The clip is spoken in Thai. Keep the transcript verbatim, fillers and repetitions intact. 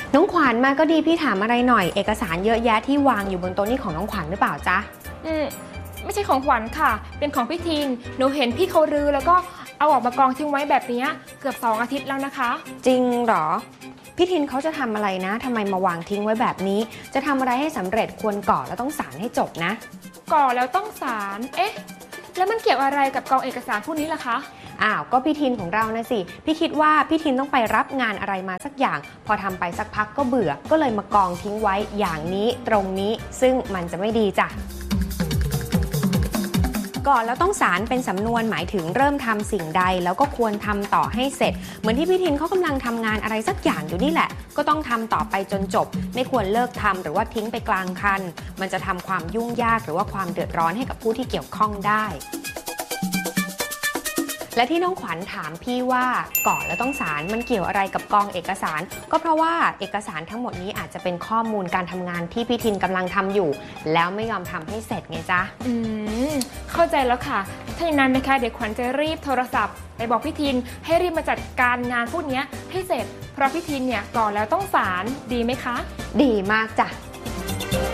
น้องขวัญมาก็ดีพี่ถามอะไรหน่อยเอกสารเยอะแยะที่วางอยู่บนโต๊ะนี่ของน้องขวัญหรือเปล่าจ๊ะอืมไม่ใช่ของขวัญค่ะเป็นของพี่ทินหนูเห็นพี่เขารื้อแล้วก็เอาออกมากองทิ้งไว้แบบนี้เกือบสองอาทิตย์แล้วนะคะจริงเหรอพี่ทินเขาจะทำอะไรนะทำไมมาวางทิ้งไว้แบบนี้จะทำอะไรให้สำเร็จควรก่อแล้วต้องสารให้จบนะก่อแล้วต้องสารเอ๊ะแล้วมันเกี่ยวอะไรกับกองเอกสารพวกนี้ล่ะคะอ้าวก็พี่ทินของเรานะสิพี่คิดว่าพี่ทินต้องไปรับงานอะไรมาสักอย่างพอทำไปสักพักก็เบื่อก็เลยมากองทิ้งไว้อย่างนี้ตรงนี้ซึ่งมันจะไม่ดีจ้ะก่อนแล้วต้องสารเป็นสำนวนหมายถึงเริ่มทำสิ่งใดแล้วก็ควรทำต่อให้เสร็จเหมือนที่พี่ทินเขากำลังทำงานอะไรสักอย่างอยู่นี่แหละก็ต้องทำต่อไปจนจบไม่ควรเลิกทำหรือว่าทิ้งไปกลางคันมันจะทำความยุ่งยากหรือว่าความเดือดร้อนให้กับผู้ที่เกี่ยวข้องได้และที่น้องขวัญถามพี่ว่าก่อนแล้วต้องสารมันเกี่ยวอะไรกับกองเอกสารก็เพราะว่าเอกสารทั้งหมดนี้อาจจะเป็นข้อมูลการทำงานที่พี่ทินกำลังทำอยู่แล้วไม่ยอมทำให้เสร็จไงจ๊ะอืมเข้าใจแล้วค่ะถ้าอย่างนั้นนะคะเดี๋ยวขวัญจะรีบโทรศัพท์ไปบอกพี่ทินให้รีบมาจัดการงานพวกนี้ให้เสร็จเพราะพี่ทินเนี่ยก่อนแล้วต้องสารดีไหมคะดีมากจ้ะ